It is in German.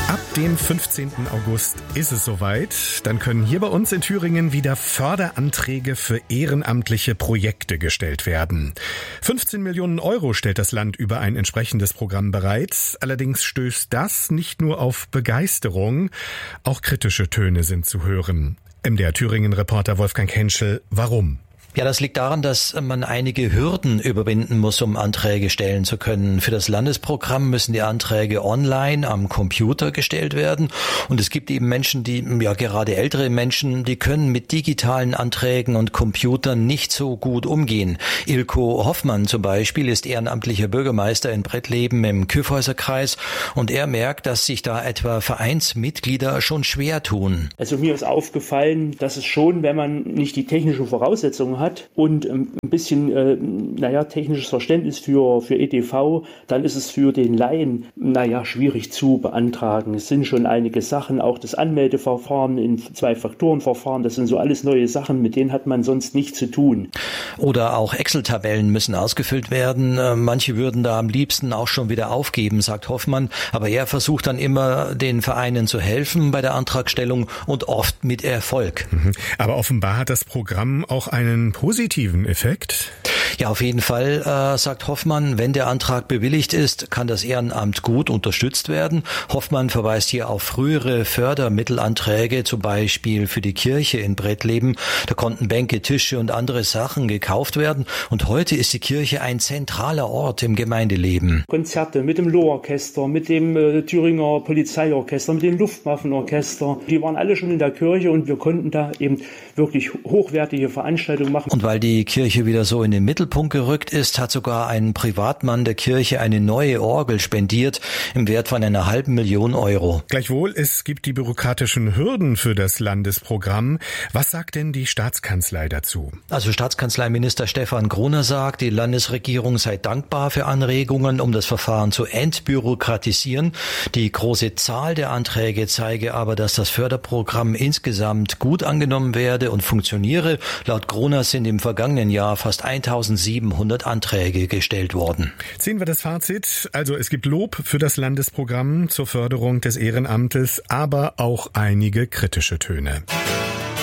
Ab dem 15. August ist es soweit. Dann können hier bei uns in Thüringen wieder Förderanträge für ehrenamtliche Projekte gestellt werden. 15 Millionen Euro stellt das Land über ein entsprechendes Programm bereit. Allerdings stößt das nicht nur auf Begeisterung, auch kritische Töne sind zu hören. MDR Thüringen-Reporter Wolfgang Henschel, warum? Ja, das liegt daran, dass man einige Hürden überwinden muss, um Anträge stellen zu können. Für das Landesprogramm müssen die Anträge online am Computer gestellt werden. Und es gibt eben Menschen, gerade ältere Menschen, die können mit digitalen Anträgen und Computern nicht so gut umgehen. Ilko Hoffmann zum Beispiel ist ehrenamtlicher Bürgermeister in Brettleben im Kyffhäuserkreis. Und er merkt, dass sich da etwa Vereinsmitglieder schon schwer tun. Also mir ist aufgefallen, dass es schon, wenn man nicht die technischen Voraussetzungen hat und ein bisschen technisches Verständnis für EDV, dann ist es für den Laien schwierig zu beantragen. Es sind schon einige Sachen, auch das Anmeldeverfahren in 2-Faktoren-Verfahren, das sind so alles neue Sachen, mit denen hat man sonst nichts zu tun. Oder auch Excel-Tabellen müssen ausgefüllt werden. Manche würden da am liebsten auch schon wieder aufgeben, sagt Hoffmann, aber er versucht dann immer, den Vereinen zu helfen bei der Antragstellung und oft mit Erfolg. Aber offenbar hat das Programm auch einen positiven Effekt? Ja, auf jeden Fall, sagt Hoffmann, wenn der Antrag bewilligt ist, kann das Ehrenamt gut unterstützt werden. Hoffmann verweist hier auf frühere Fördermittelanträge, zum Beispiel für die Kirche in Brettleben. Da konnten Bänke, Tische und andere Sachen gekauft werden. Und heute ist die Kirche ein zentraler Ort im Gemeindeleben. Konzerte mit dem Lohorchester, mit dem Thüringer Polizeiorchester, mit dem Luftwaffenorchester, die waren alle schon in der Kirche und wir konnten da eben wirklich hochwertige Veranstaltungen machen. Und weil die Kirche wieder so in den Mittelpunkt gerückt ist, hat sogar ein Privatmann der Kirche eine neue Orgel spendiert im Wert von 500.000 Euro. Gleichwohl, es gibt die bürokratischen Hürden für das Landesprogramm. Was sagt denn die Staatskanzlei dazu? Also Staatskanzleiminister Stefan Gruner sagt, die Landesregierung sei dankbar für Anregungen, um das Verfahren zu entbürokratisieren. Die große Zahl der Anträge zeige aber, dass das Förderprogramm insgesamt gut angenommen werde und funktioniere. Laut Gruner sind im vergangenen Jahr fast 1700 Anträge gestellt worden. Ziehen wir das Fazit. Also es gibt Lob für das Landesprogramm zur Förderung des Ehrenamtes, aber auch einige kritische Töne.